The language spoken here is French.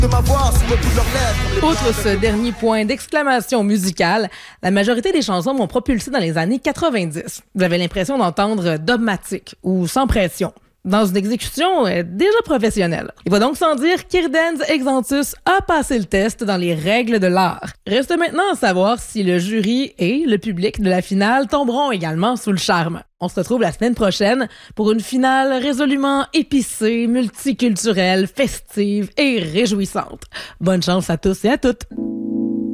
de m'avoir sur le bout de leurs lèvres. Outre ce dernier point d'exclamation musicale, la majorité des chansons m'ont propulsé dans les années 90. J'avais l'impression d'entendre dogmatique ou sans pression, dans une exécution déjà professionnelle. Il va donc sans dire qu'Irdens Exantus a passé le test dans les règles de l'art. Reste maintenant à savoir si le jury et le public de la finale tomberont également sous le charme. On se retrouve la semaine prochaine pour une finale résolument épicée, multiculturelle, festive et réjouissante. Bonne chance à tous et à toutes!